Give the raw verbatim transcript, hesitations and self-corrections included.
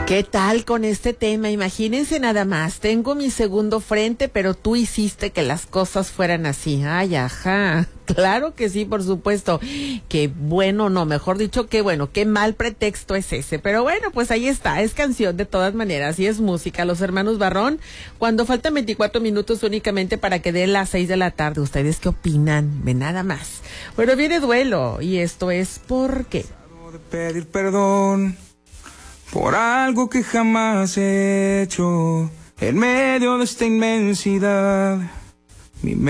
¿Qué tal con este tema? Imagínense nada más, tengo mi segundo frente, pero tú hiciste que las cosas fueran así. Ay, ajá, claro que sí, por supuesto. Qué bueno, no, mejor dicho, qué bueno, qué mal pretexto es ese. Pero bueno, pues ahí está, es canción de todas maneras y es música. Los hermanos Barrón, cuando faltan veinticuatro minutos únicamente para que dé las seis de la tarde. ¿Ustedes qué opinan? Ve nada más. Bueno, viene Duelo y esto es ¿por qué? De pedir perdón por algo que jamás he hecho en medio de esta inmensidad. Mi